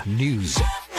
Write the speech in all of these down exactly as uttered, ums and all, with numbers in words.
News.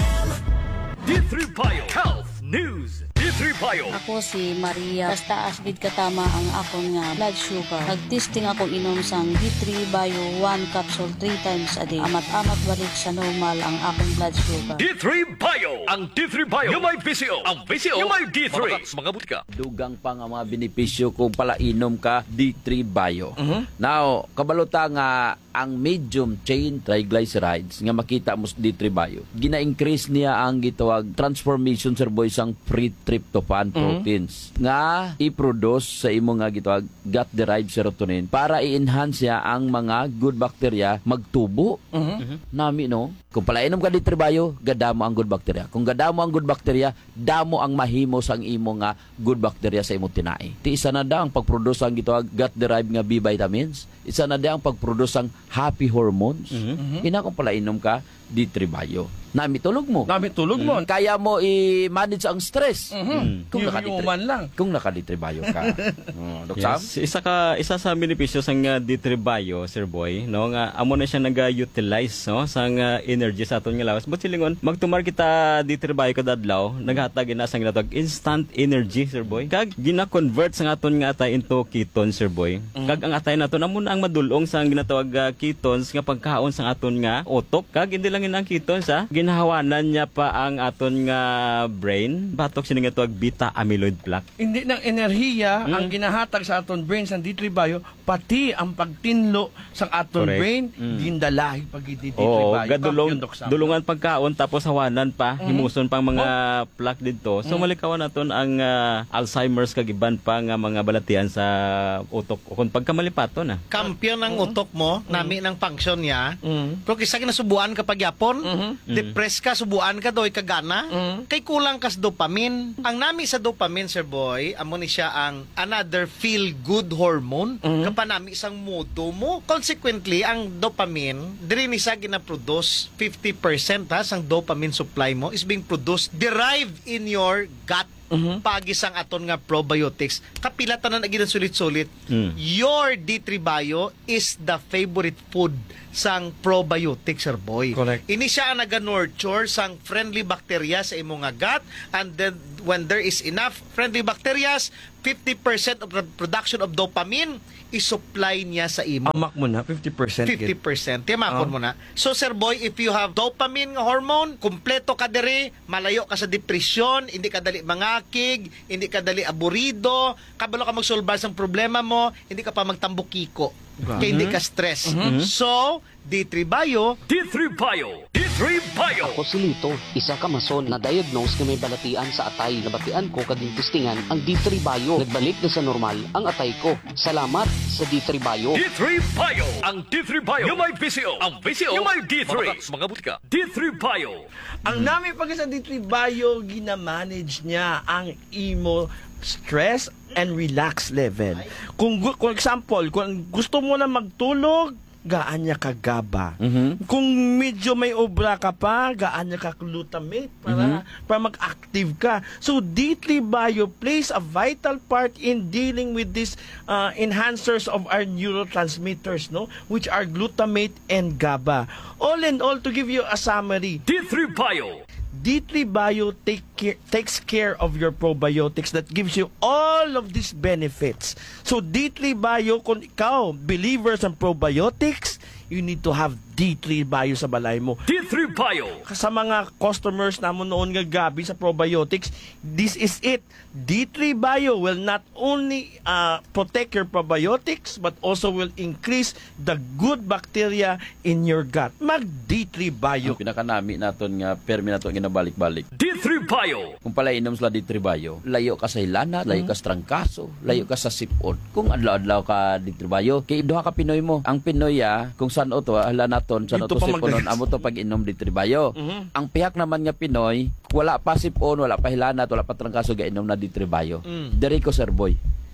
D three Bio Health News. D three Bio. Ako si Maria. Basta asbid katama ang akon nga blood sugar. Nag-testing ako inom sang D three Bio one capsule three times a day. Amat-amat balik sa normal ang akong blood sugar. D three Bio. Ang D three Bio. Yung may P C O. Ang P C O. Yung may D three. Mga butika. Dugang pa nga mga benepisyo kung pala inom ka D three Bio. Uh-huh. Now, kabalota nga ang medium chain triglycerides nga makita mo sa D three Bio. Gina-increase niya ang gitawag transformation sir boy sang free tryptophan proteins mm-hmm. nga i-produce sa imo nga gitawag gut-derived serotonin para i-enhance ya ang mga good bacteria magtubo. Mm-hmm. Nami no, kung palainom ka D three Bio, gadamo ang good bacteria. Kung gadamo ang good bacteria, damo ang mahimo sang imo nga good bacteria sa imo tinai. Ti isa na da ang pagproduce ang gitawag gut-derived nga B vitamins. Isa na da ang pagproduce ang happy hormones. Mm-hmm. Ina kung palainom ka D three Bio. Nami tulog mo. Nami tulog mo. Mm. Kaya mo i-manage ang stress. Mm-hmm. Mm. Kung naka-D lang. Kung naka-D three Bio ka. uh, Dok Sam? Yes. Isa ka isa sa benepisyo sang uh, D three Bio, Sir Boy, no nga amo na siya naga-utilize no sang uh, energy sa aton nga lawas. But silingon magtumar kita D three Bio kada adlaw, naghatag na sang ginatawag instant energy, Sir Boy. Kag gina-convert sang aton nga atay into ketones, Sir Boy. Mm-hmm. Kag ang atay naton amo ang madulong sang ginatawag uh, ketones nga pagkaon sang aton nga utok. Kag hindi lang ang ketones ha, ginahawanan niya pa ang aton nga brain, batok sining ginatawag beta amyloid plaque. Hindi ng enerhiya mm. ang ginahatag sa aton brain sa D three Bio, pati ang pagtinlo sa aton Correct. brain, mm. gindalahi pag D three Bio. Oo, gadulong, dulungan pagkaon tapos hawanan pa, mm. himuson pang mga oh. plaque dito. So mm. malikawan naton ang uh, Alzheimer's kag iban pa nga mga balatian sa utok o kung pagkamalipato na. Kampiyon ng mm. utok mo, mm. nami ng function niya. Mm. Pero kisa kinasubuan ka pagyapon, mm-hmm. depress ka, subuan ka doy kagana, mm-hmm. kay kulang kas dopamine. Ang nami sa dopamine, Sir Boy, amo ni siya ang another feel-good hormone. Mm-hmm. Kapanami isang modo mo. Consequently, ang dopamine, diri ni sa gina-produce fifty percent ha, sang dopamine supply mo is being produced, derived in your gut. Mm-hmm. Pagisang aton nga probiotics. Kapila tanan na ginang sulit-sulit. Mm. Your D three Bio is the favorite food sang probiotics, Sir Boy. Correct. Ini siya ang naga-nurture sang friendly bacteria sa imong nga gut, and then when there is enough friendly bacteria, fifty percent of the production of dopamine i-supply niya sa imo. Amak mo na, fifty percent. fifty percent. Tiyamakon uh. mo na. So, Sir Boy, if you have dopamine hormone, kumpleto ka diri, malayo ka sa depresyon, hindi ka dali mangakig, hindi ka dali aburido, kabalo ka magsolbar sa problema mo, hindi ka pa magtambukiko. Okay. Kaya hindi ka stress. Mm-hmm. So, D three Bio. D three Bio. D three Bio. Ako si Lito, isa ka mason na diagnose na may balatian sa atay. Nabatian ko kading testingan ang D three Bio. Nagbalik na sa normal ang atay ko. Salamat sa D three Bio. D three Bio. Ang D three Bio. Yung may P C O. Ang P C O. Yung may D three. Mga, mga butika. D three Bio. Ang nami pag sa D three Bio, gina-manage niya ang imo stress and relax level. Kung, kung example, kung gusto mo na magtulog, gaan niya ka GABA. Mm-hmm. Kung medyo may obra ka pa, gaan niya ka glutamate para, mm-hmm. para mag-active ka. So, D three Bio plays a vital part in dealing with these uh, enhancers of our neurotransmitters, no, which are glutamate and GABA. All in all, to give you a summary, D three Bio. D three Bio take care, takes care of your probiotics that gives you all of these benefits. So D three Bio, kung ikaw, believers ng probiotics, you need to have D three Bio sa balay mo. D three Bio. Sa mga customers naman noon nga gabi sa probiotics, this is it. D three Bio will not only uh, protect your probiotics, but also will increase the good bacteria in your gut. Mag D three Bio. Ang pinakanami naton nga permi naton ginabalik-balik. D three Bio. Kung pala inom sila D three Bio, layo ka sa hilana, layo ka sa trangkaso, layo ka sa sipon. Kung adlaw-adlaw ka D three Bio, kay duha ka Pinoy mo. Ang Pinoy ah, kung saan to, hala naton sa to siponon, amo to pag inom D three Bio. Mm-hmm. Ang pihak naman nga Pinoy, wala pa sipon, wala pa hilana, wala pa trangkaso ga inom na D three Bio. Mm. Dere ko, Sir Boy.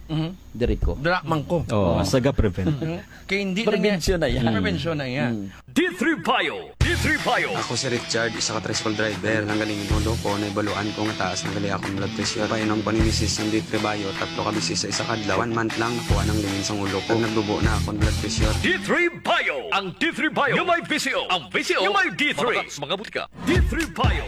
Diri ko. Drakman ko. Oh, saga prevent. Kaya hindi Prevensyon na yan. Prevensyon na yan. D three Bio. D three Bio. Ako si Richard, isa ka tricycle driver. Nanggaling inulo ko, naibaluan ko nga taas, nagali akong blood pressure. Painom ko ni Missus ng D three Bio, tatlo ka bisis sa isa kadlaw. One month lang, nakuha ng lingin sa ulo ko. Nagdubo na akong blood pressure. D three Bio. Ang D three Bio. Yung may P C O. Ang P C O. Yung may D three. Mga butika. D three Bio.